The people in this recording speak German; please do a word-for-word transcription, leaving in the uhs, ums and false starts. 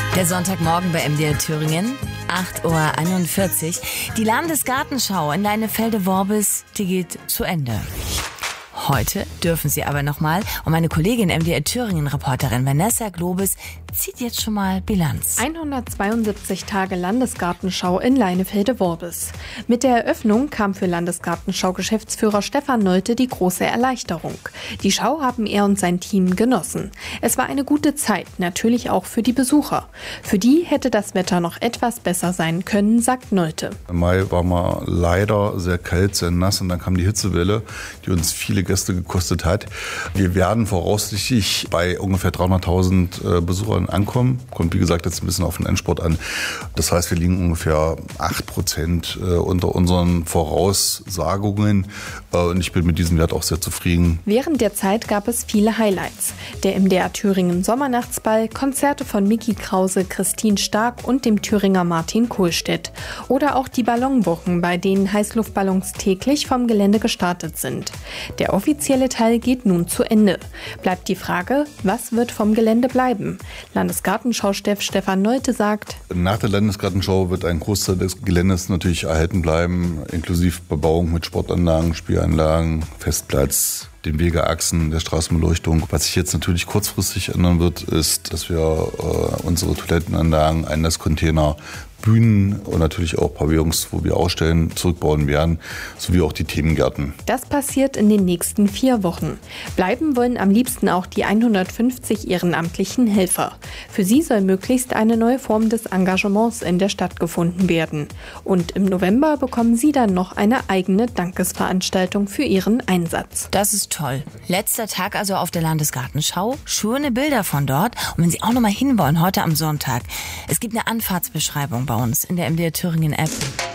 Der Sonntagmorgen bei M D R Thüringen, acht Uhr einundvierzig. Die Landesgartenschau in Leinefelde-Worbis, die geht zu Ende. Heute dürfen sie aber nochmal und meine Kollegin M D R Thüringen-Reporterin Vanessa Globes zieht jetzt schon mal Bilanz. hundertzweiundsiebzig Tage Landesgartenschau in Leinefelde-Worbis. Mit der Eröffnung kam für Landesgartenschau-Geschäftsführer Stefan Nolte die große Erleichterung. Die Schau haben er und sein Team genossen. Es war eine gute Zeit, natürlich auch für die Besucher. Für die hätte das Wetter noch etwas besser sein können, sagt Nolte. Im Mai war mal leider sehr kalt, sehr nass und dann kam die Hitzewelle, die uns viele Gäste gekostet hat. Wir werden voraussichtlich bei ungefähr dreihunderttausend äh, Besuchern ankommen. Kommt wie gesagt jetzt ein bisschen auf den Endspurt an. Das heißt, wir liegen ungefähr acht Prozent äh, unter unseren Voraussagungen äh, und ich bin mit diesem Wert auch sehr zufrieden. Während der Zeit gab es viele Highlights. Der M D R Thüringen Sommernachtsball, Konzerte von Micky Krause, Christine Stark und dem Thüringer Martin Kohlstedt. Oder auch die Ballonwochen, bei denen Heißluftballons täglich vom Gelände gestartet sind. Der offizielle Teil geht nun zu Ende. Bleibt die Frage, was wird vom Gelände bleiben? Landesgartenschau-Chef Stefan Nolte sagt: Nach der Landesgartenschau wird ein Großteil des Geländes natürlich erhalten bleiben, inklusive Bebauung mit Sportanlagen, Spielanlagen, Festplatz, den Wegeachsen, der Straßenbeleuchtung. Was sich jetzt natürlich kurzfristig ändern wird, ist, dass wir äh, unsere Toilettenanlagen, Einlasscontainer, Bühnen und natürlich auch Pavillons, wo wir ausstellen, zurückbauen werden, sowie auch die Themengärten. Das passiert in den nächsten vier Wochen. Bleiben wollen am liebsten auch die hundertfünfzig ehrenamtlichen Helfer. Für sie soll möglichst eine neue Form des Engagements in der Stadt gefunden werden. Und im November bekommen sie dann noch eine eigene Dankesveranstaltung für ihren Einsatz. Das ist toll. Letzter Tag also auf der Landesgartenschau. Schöne Bilder von dort. Und wenn Sie auch noch mal hinwollen, heute am Sonntag, es gibt eine Anfahrtsbeschreibung bei uns in der M D R Thüringen App.